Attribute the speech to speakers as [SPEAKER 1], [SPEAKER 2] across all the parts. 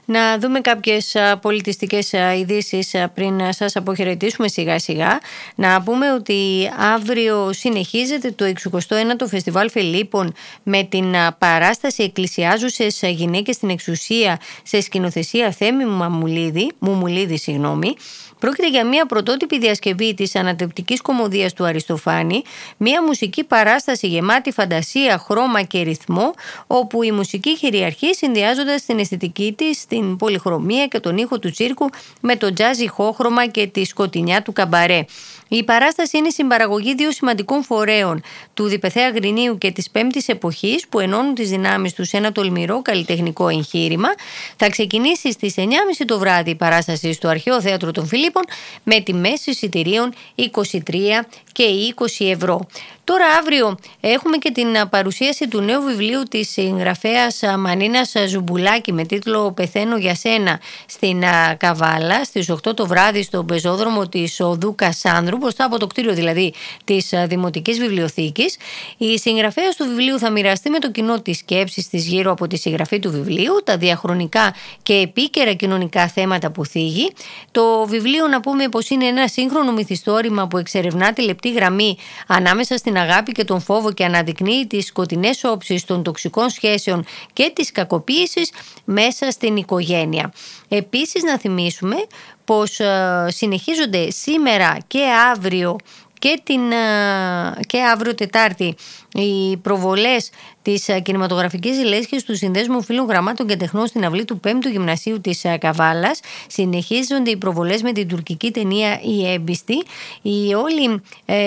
[SPEAKER 1] Να δούμε κάποιες πολιτιστικές ειδήσεις πριν σας αποχαιρετήσουμε σιγά σιγά. Να πούμε ότι αύριο συνεχίζεται το 69ο Φεστιβάλ Φελίππων με την παράσταση «Εκκλησιάζουσες γυναίκες στην εξουσία» σε σκηνοθεσία Θέμη Μουμουλίδη. Πρόκειται για μια πρωτότυπη διασκευή της ανατρεπτικής κωμωδίας του Αριστοφάνη, μια μουσική παράσταση γεμάτη φαντασία, χρώμα και ρυθμό, όπου η μουσική κυριαρχεί συνδυάζοντας την αισθητική της, την πολυχρωμία και τον ήχο του τσίρκου με το τζάζ ηχόχρωμα και τη σκοτεινιά του καμπαρέ. Η παράσταση είναι συμπαραγωγή δύο σημαντικών φορέων, του Διπεθέα Γρινίου και της Πέμπτης Εποχής, που ενώνουν τις δυνάμεις τους σε ένα τολμηρό καλλιτεχνικό εγχείρημα. Θα ξεκινήσει στις 9.30 το βράδυ η παράσταση στο Αρχαίο Θέατρο των Φιλίππων με τιμές εισιτηρίων 23 και 20 ευρώ. Τώρα αύριο έχουμε και την παρουσίαση του νέου βιβλίου της συγγραφέας Μανίνας Ζουμπουλάκη με τίτλο «Πεθαίνω για σένα» στην Καβάλα στις 8 το βράδυ στον πεζόδρομο της Οδού Κασάνδρου, μπροστά από το κτίριο δηλαδή της Δημοτικής Βιβλιοθήκης. Η συγγραφέας του βιβλίου θα μοιραστεί με το κοινό τις σκέψεις της γύρω από τη συγγραφή του βιβλίου, τα διαχρονικά και επίκαιρα κοινωνικά θέματα που θίγει. Το βιβλίο, να πούμε πως είναι ένα σύγχρονο μυθιστόρημα που εξερευνά τη λεπτή γραμμή ανάμεσα στην αγάπη και τον φόβο και αναδεικνύει τις σκοτεινές όψεις των τοξικών σχέσεων και της κακοποίησης μέσα στην οικογένεια. Επίσης να θυμίσουμε πως συνεχίζονται σήμερα και αύριο και αύριο Τετάρτη οι προβολές της κινηματογραφικής λέσχης του Συνδέσμου Φίλων Γραμμάτων και Τεχνών στην αυλή του 5ου Γυμνασίου της Καβάλας. Συνεχίζονται οι προβολές με την τουρκική ταινία «Η Έμπιστη». Η όλη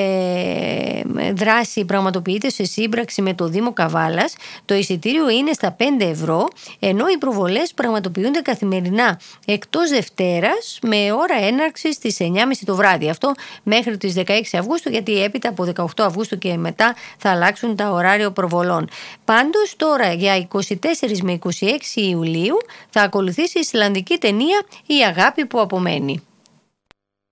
[SPEAKER 1] δράση πραγματοποιείται σε σύμπραξη με το Δήμο Καβάλας. Το εισιτήριο είναι στα 5 ευρώ, ενώ οι προβολές πραγματοποιούνται καθημερινά εκτός Δευτέρας με ώρα έναρξης στις 9.30 το βράδυ. Αυτό μέχρι τις 16 Αυγούστου, γιατί έπειτα από 18 Αυγούστου και μετά θα αλλάξουν τα ωράρια προβολών. Πάντως τώρα για 24 με 26 Ιουλίου θα ακολουθήσει η ισλανδική ταινία «Η αγάπη που απομένει».